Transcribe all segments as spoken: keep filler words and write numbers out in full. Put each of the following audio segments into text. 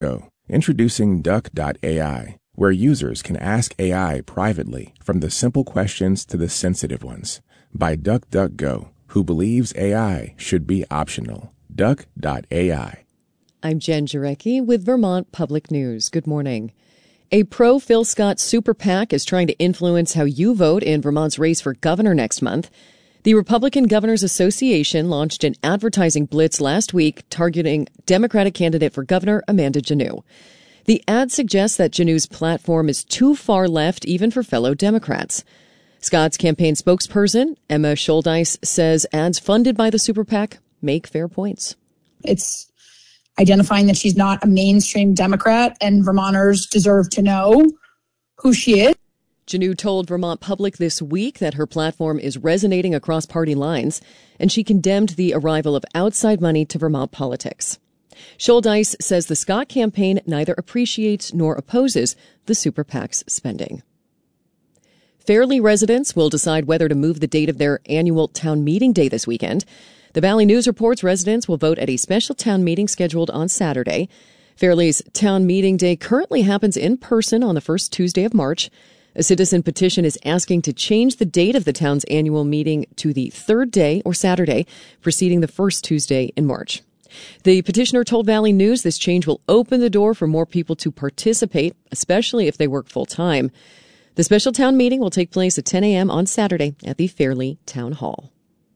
Go. Introducing Duck dot A I, where users can ask A I privately from the simple questions to the sensitive ones. By DuckDuckGo, who believes A I should be optional. Duck dot A I. I'm Jen Jarecki with Vermont Public News. Good morning. A pro-Phil Scott super PAC is trying to influence how you vote in Vermont's race for governor next month. The Republican Governors Association launched an advertising blitz last week targeting Democratic candidate for governor Amanda Janneau. The ad suggests that Janneau's platform is too far left even for fellow Democrats. Scott's campaign spokesperson, Emma Scholdice, says ads funded by the super PAC make fair points. It's identifying that she's not a mainstream Democrat, and Vermonters deserve to know who she is. Janneau told Vermont Public this week that her platform is resonating across party lines, and she condemned the arrival of outside money to Vermont politics. Scholdice says the Scott campaign neither appreciates nor opposes the super PAC's spending. Fairleigh residents will decide whether to move the date of their annual town meeting day this weekend. The Valley News reports residents will vote at a special town meeting scheduled on Saturday. Fairleigh's town meeting day currently happens in person on the first Tuesday of March. A citizen petition is asking to change the date of the town's annual meeting to the third day or Saturday, preceding the first Tuesday in March. The petitioner told Valley News this change will open the door for more people to participate, especially if they work full-time. The special town meeting will take place at ten a.m. on Saturday at the Fairleigh Town Hall.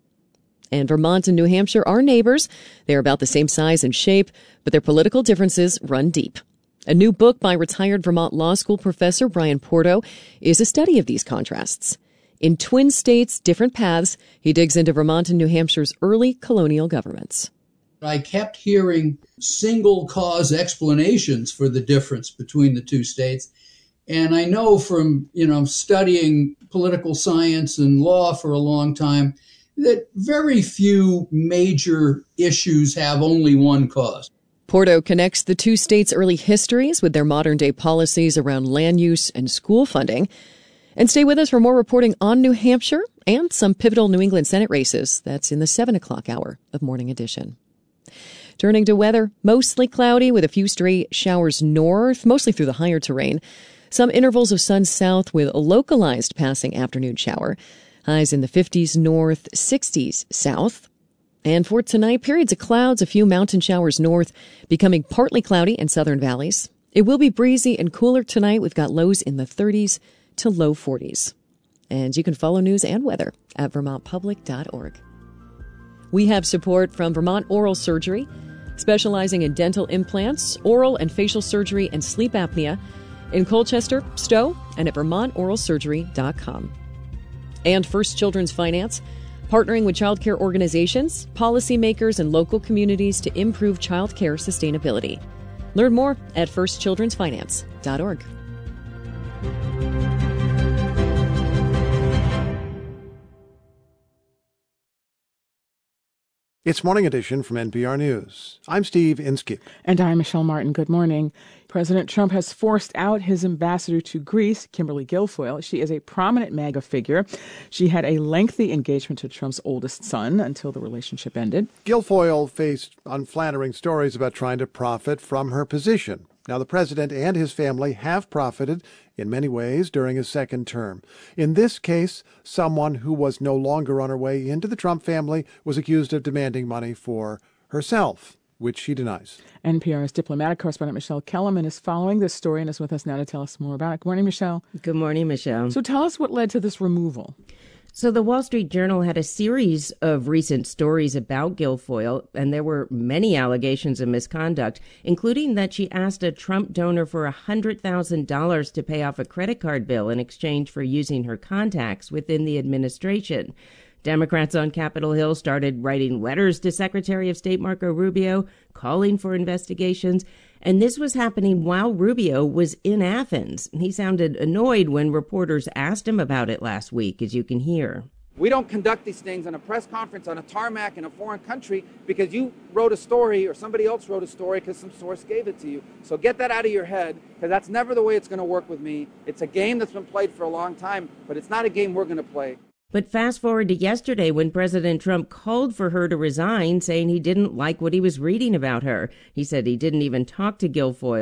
And Vermont and New Hampshire are neighbors. They are about the same size and shape, but their political differences run deep. A new book by retired Vermont Law School professor Brian Porto is a study of these contrasts. In Twin States, Different Paths, he digs into Vermont and New Hampshire's early colonial governments. I kept hearing single cause explanations for the difference between the two states. And I know from, you know, studying political science and law for a long time that very few major issues have only one cause. Porto connects the two states' early histories with their modern-day policies around land use and school funding. And stay with us for more reporting on New Hampshire and some pivotal New England Senate races. That's in the seven o'clock hour of Morning Edition. Turning to weather, mostly cloudy with a few stray showers north, mostly through the higher terrain. Some intervals of sun south with a localized passing afternoon shower. Highs in the fifties north, sixties south. And for tonight, periods of clouds, a few mountain showers north, becoming partly cloudy in southern valleys. It will be breezy and cooler tonight. We've got lows in the thirties to low forties. And you can follow news and weather at vermont public dot org. We have support from Vermont Oral Surgery, specializing in dental implants, oral and facial surgery, and sleep apnea in Colchester, Stowe, and at vermont oral surgery dot com. And First Children's Finance, partnering with childcare organizations, policymakers, and local communities to improve childcare sustainability. Learn more at first children's finance dot org. It's Morning Edition from N P R News. I'm Steve Inskeep. And I'm Michelle Martin. Good morning. President Trump has forced out his ambassador to Greece, Kimberly Guilfoyle. She is a prominent MAGA figure. She had a lengthy engagement to Trump's oldest son until the relationship ended. Guilfoyle faced unflattering stories about trying to profit from her position. Now, the president and his family have profited in many ways during his second term. In this case, someone who was no longer on her way into the Trump family was accused of demanding money for herself, which she denies. N P R's diplomatic correspondent Michelle Kellerman is following this story and is with us now to tell us more about it. Good morning, Michelle. Good morning, Michelle. So tell us what led to this removal. So the Wall Street Journal had a series of recent stories about Guilfoyle, and there were many allegations of misconduct, including that she asked a Trump donor for one hundred thousand dollars to pay off a credit card bill in exchange for using her contacts within the administration. Democrats on Capitol Hill started writing letters to Secretary of State Marco Rubio, calling for investigations. And this was happening while Rubio was in Athens. He sounded annoyed when reporters asked him about it last week, as you can hear. We don't conduct these things on a press conference on a tarmac in a foreign country because you wrote a story or somebody else wrote a story because some source gave it to you. So get that out of your head, because that's never the way it's going to work with me. It's a game that's been played for a long time, but it's not a game we're going to play. But fast forward to yesterday when President Trump called for her to resign, saying he didn't like what he was reading about her. He said he didn't even talk to Guilfoyle.